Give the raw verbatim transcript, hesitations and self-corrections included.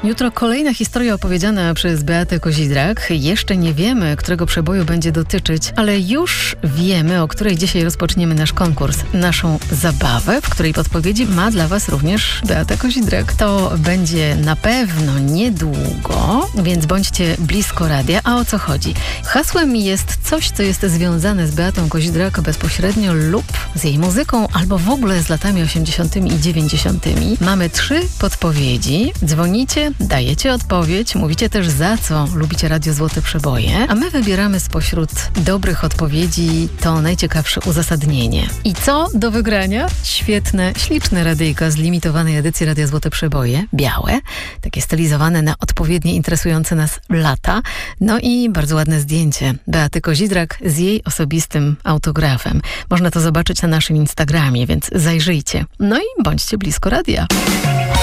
Jutro kolejna historia opowiedziana przez Beatę Kozidrak. Jeszcze nie wiemy, którego przeboju będzie dotyczyć, ale już wiemy, o której dzisiaj rozpoczniemy nasz konkurs. Naszą zabawę, w której podpowiedzi ma dla Was również Beata Kozidrak. To będzie na pewno niedługo, więc bądźcie blisko radia. A o co chodzi? Hasłem jest coś, co jest związane z Beatą Kozidrak bezpośrednio lub z jej muzyką, albo w ogóle z latami osiemdziesiątymi i dziewięćdziesiątymi. Mamy trzy podpowiedzi. Dzwonicie, dajecie odpowiedź, mówicie też, za co lubicie Radio Złote Przeboje, a my wybieramy spośród dobrych odpowiedzi to najciekawsze uzasadnienie. I co do wygrania? Świetne, śliczne radyjko z limitowanej edycji Radia Złote Przeboje, białe, takie stylizowane na odpowiednie interesujące nas lata, no i bardzo ładne zdjęcie Beaty Kozidrak z jej osobistym autografem. Można to zobaczyć na naszym Instagramie, więc zajrzyjcie. No i bądźcie blisko radia.